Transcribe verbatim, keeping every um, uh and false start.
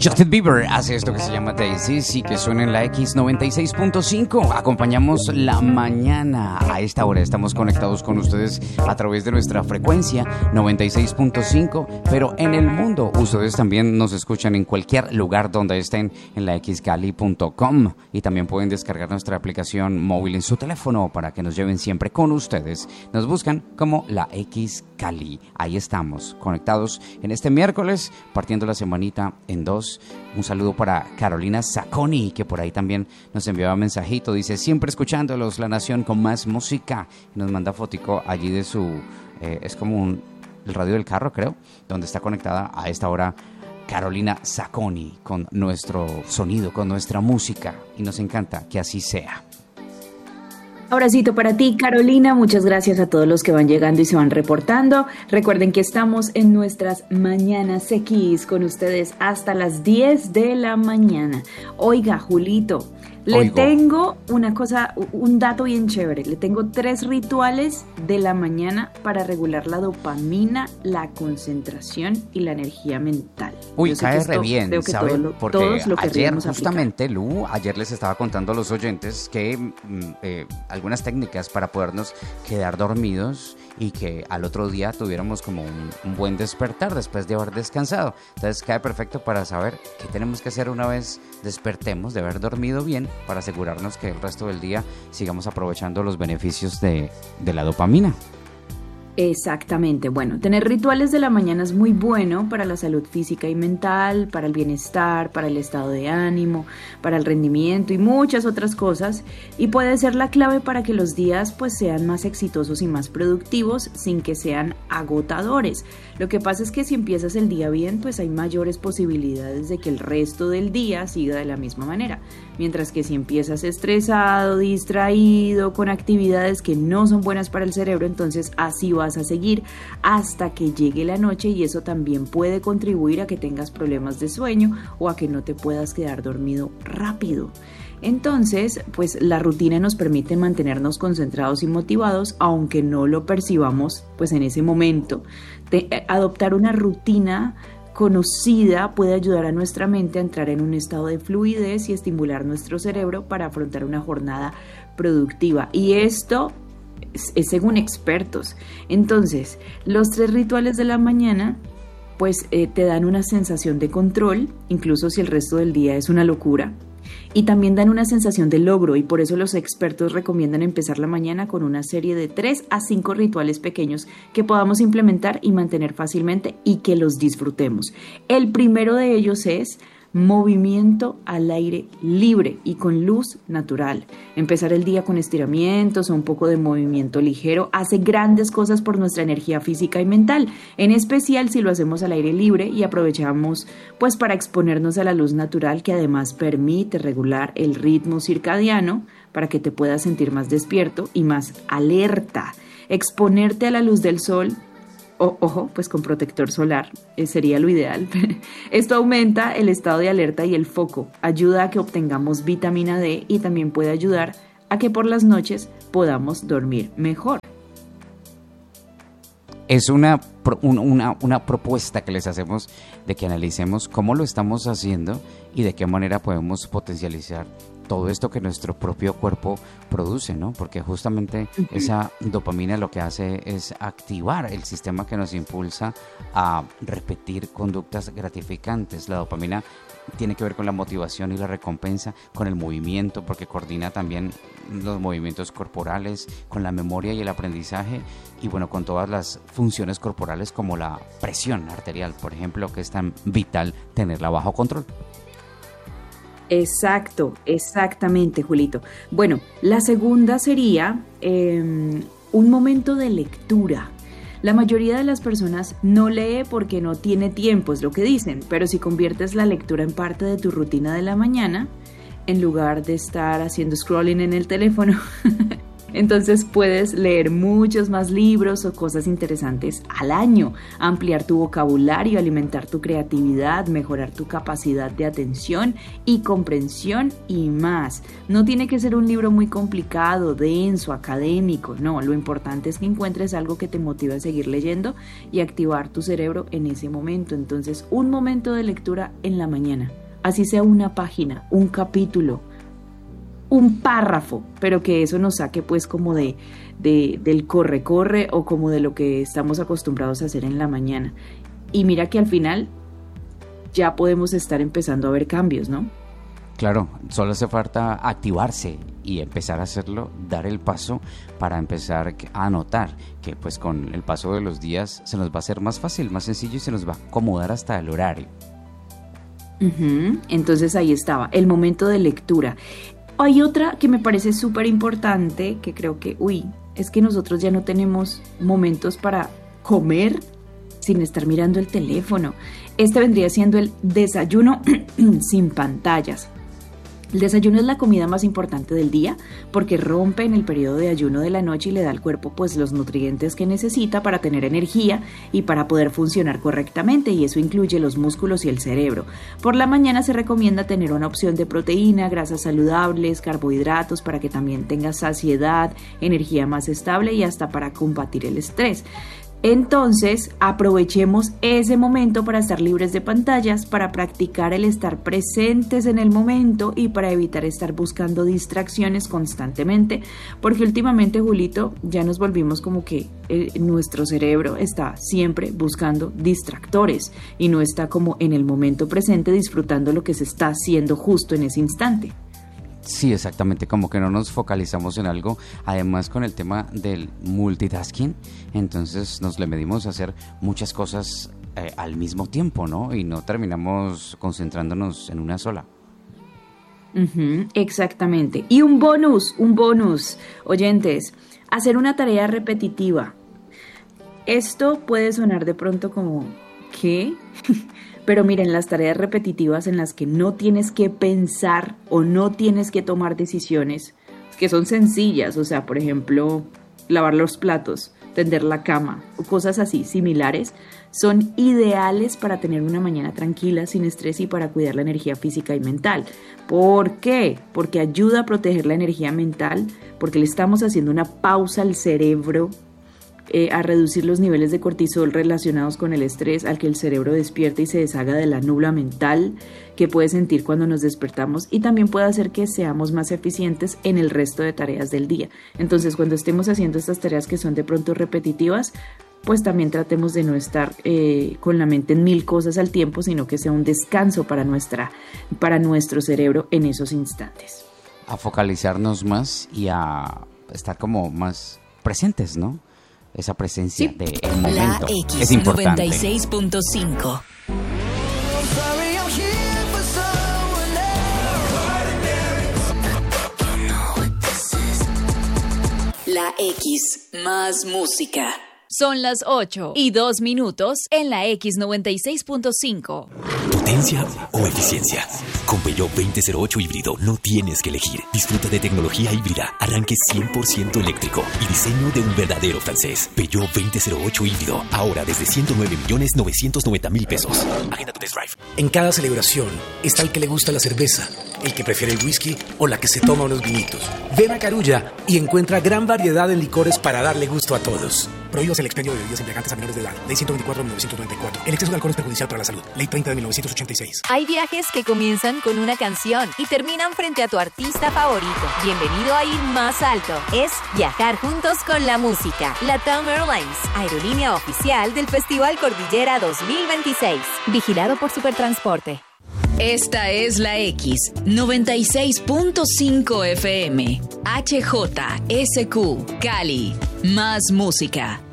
Justin Bieber hace esto que se llama Daisy, sí, que suena en la X noventa y seis punto cinco. Acompañamos la mañana. A esta hora estamos conectados con ustedes a través de nuestra frecuencia noventa y seis punto cinco, pero en el mundo ustedes también nos escuchan en cualquier lugar donde estén en la x cali punto com, y también pueden descargar nuestra aplicación móvil en su teléfono para que nos lleven siempre con ustedes. Nos buscan como la X Cali. Ahí estamos conectados en este miércoles, partiendo la semanita en dos. Un saludo para Carolina Sacconi, que por ahí también nos enviaba mensajito. Dice, siempre escuchándolos, la nación con más música. Y nos manda fotico allí de su, eh, es como un, el radio del carro, creo, donde está conectada a esta hora Carolina Sacconi con nuestro sonido, con nuestra música. Y nos encanta que así sea. Abracito para ti, Carolina. Muchas gracias a todos los que van llegando y se van reportando. Recuerden que estamos en nuestras Mañanas X con ustedes hasta las diez de la mañana. Oiga, Julito, le Oigo. tengo una cosa, un dato bien chévere. Le tengo tres rituales de la mañana para regular la dopamina, la concentración y la energía mental. Uy, cae re bien, ¿sabe? Lo, Porque ayer justamente, aplicar. Lu, ayer les estaba contando a los oyentes que eh, algunas técnicas para podernos quedar dormidos y que al otro día tuviéramos como un, un buen despertar después de haber descansado. Entonces cae perfecto para saber qué tenemos que hacer una vez despertemos de haber dormido bien, para asegurarnos que el resto del día sigamos aprovechando los beneficios de, de la dopamina. Exactamente. Bueno, tener rituales de la mañana es muy bueno para la salud física y mental, para el bienestar, para el estado de ánimo, para el rendimiento y muchas otras cosas, y puede ser la clave para que los días pues sean más exitosos y más productivos sin que sean agotadores. Lo que pasa es que si empiezas el día bien, pues hay mayores posibilidades de que el resto del día siga de la misma manera, mientras que si empiezas estresado, distraído, con actividades que no son buenas para el cerebro, entonces así va vas a seguir hasta que llegue la noche, y eso también puede contribuir a que tengas problemas de sueño o a que no te puedas quedar dormido rápido. Entonces, pues la rutina nos permite mantenernos concentrados y motivados, aunque no lo percibamos pues en ese momento. De, eh, adoptar una rutina conocida puede ayudar a nuestra mente a entrar en un estado de fluidez y estimular nuestro cerebro para afrontar una jornada productiva. Y esto es según expertos. Entonces, los tres rituales de la mañana pues eh, te dan una sensación de control, incluso si el resto del día es una locura, y también dan una sensación de logro, y por eso los expertos recomiendan empezar la mañana con una serie de tres a cinco rituales pequeños que podamos implementar y mantener fácilmente y que los disfrutemos. El primero de ellos es movimiento al aire libre y con luz natural. Empezar el día con estiramientos o un poco de movimiento ligero hace grandes cosas por nuestra energía física y mental, en especial si lo hacemos al aire libre y aprovechamos pues para exponernos a la luz natural, que además permite regular el ritmo circadiano para que te puedas sentir más despierto y más alerta. Exponerte a la luz del sol, O, ojo, pues con protector solar, eh, sería lo ideal. Esto aumenta el estado de alerta y el foco, ayuda a que obtengamos vitamina D y también puede ayudar a que por las noches podamos dormir mejor. Es una, una, una propuesta que les hacemos de que analicemos cómo lo estamos haciendo y de qué manera podemos potencializar todo esto que nuestro propio cuerpo produce, ¿no? Porque justamente uh-huh. esa dopamina lo que hace es activar el sistema que nos impulsa a repetir conductas gratificantes. La dopamina tiene que ver con la motivación y la recompensa, con el movimiento, porque coordina también los movimientos corporales, con la memoria y el aprendizaje, y bueno, con todas las funciones corporales como la presión arterial, por ejemplo, que es tan vital tenerla bajo control. Exacto, exactamente, Julito. Bueno, la segunda sería eh, un momento de lectura. La mayoría de las personas no lee porque no tiene tiempo, es lo que dicen, pero si conviertes la lectura en parte de tu rutina de la mañana, en lugar de estar haciendo scrolling en el teléfono, Entonces puedes leer muchos más libros o cosas interesantes al año, ampliar tu vocabulario, alimentar tu creatividad, mejorar tu capacidad de atención y comprensión y más. No tiene que ser un libro muy complicado, denso, académico, no, lo importante es que encuentres algo que te motive a seguir leyendo y activar tu cerebro en ese momento. Entonces, un momento de lectura en la mañana, así sea una página, un capítulo, un párrafo, pero que eso nos saque pues como de, de del corre-corre o como de lo que estamos acostumbrados a hacer en la mañana. Y mira que al final ya podemos estar empezando a ver cambios, ¿no? Claro, solo hace falta activarse y empezar a hacerlo, dar el paso para empezar a notar que pues con el paso de los días se nos va a hacer más fácil, más sencillo y se nos va a acomodar hasta el horario. Uh-huh. Entonces ahí estaba, el momento de lectura. Hay otra que me parece súper importante, que creo que, uy, es que nosotros ya no tenemos momentos para comer sin estar mirando el teléfono. Este vendría siendo el desayuno sin pantallas. El desayuno es la comida más importante del día porque rompe en el periodo de ayuno de la noche y le da al cuerpo pues los nutrientes que necesita para tener energía y para poder funcionar correctamente, y eso incluye los músculos y el cerebro. Por la mañana se recomienda tener una opción de proteína, grasas saludables, carbohidratos para que también tengas saciedad, energía más estable y hasta para combatir el estrés. Entonces, aprovechemos ese momento para estar libres de pantallas, para practicar el estar presentes en el momento y para evitar estar buscando distracciones constantemente, porque últimamente, Julito, ya nos volvimos como que eh, nuestro cerebro está siempre buscando distractores y no está como en el momento presente disfrutando lo que se está haciendo justo en ese instante. Sí, exactamente, como que no nos focalizamos en algo, además con el tema del multitasking, entonces nos le medimos a hacer muchas cosas eh, al mismo tiempo, ¿no? Y no terminamos concentrándonos en una sola. Uh-huh, exactamente. Y un bonus, un bonus, oyentes, hacer una tarea repetitiva. Esto puede sonar de pronto como, ¿qué? Pero miren, las tareas repetitivas en las que no tienes que pensar o no tienes que tomar decisiones, que son sencillas, o sea, por ejemplo, lavar los platos, tender la cama o cosas así similares, son ideales para tener una mañana tranquila, sin estrés y para cuidar la energía física y mental. ¿Por qué? Porque ayuda a proteger la energía mental, porque le estamos haciendo una pausa al cerebro, Eh, a reducir los niveles de cortisol relacionados con el estrés, al que el cerebro despierte y se deshaga de la nubla mental que puede sentir cuando nos despertamos, y también puede hacer que seamos más eficientes en el resto de tareas del día. Entonces, cuando estemos haciendo estas tareas que son de pronto repetitivas, pues también tratemos de no estar eh, con la mente en mil cosas al tiempo, sino que sea un descanso para, nuestra, para nuestro cerebro en esos instantes. A focalizarnos más y a estar como más presentes, ¿no? Esa presencia sí. del momento la X es importante. noventa y seis punto cinco. La X, más música. Son las ocho y dos minutos en la X noventa y seis punto cinco. ¿Potencia o eficiencia? Con Peugeot veinte cero ocho híbrido no tienes que elegir. Disfruta de tecnología híbrida, arranque cien por ciento eléctrico y diseño de un verdadero francés. Peugeot veinte cero ocho híbrido, ahora desde ciento nueve millones novecientos noventa mil pesos. Agenda tu test drive. En cada celebración está el que le gusta la cerveza, el que prefiere el whisky o la que se toma unos vinitos. Ven a Carulla y encuentra gran variedad en licores para darle gusto a todos. Prohíbos el expendio de bebidas embriagantes a menores de edad. Ley ciento veinticuatro de mil novecientos noventa y cuatro. El exceso de alcohol es perjudicial para la salud. Ley treinta de mil novecientos ochenta y seis. Hay viajes que comienzan con una canción y terminan frente a tu artista favorito. Bienvenido a ir más alto. Es viajar juntos con la música. LATAM Airlines, aerolínea oficial del Festival Cordillera dos mil veintiséis. Vigilado por Supertransporte. Esta es la X noventa y seis punto cinco F M. H J S Q Cali. Más música.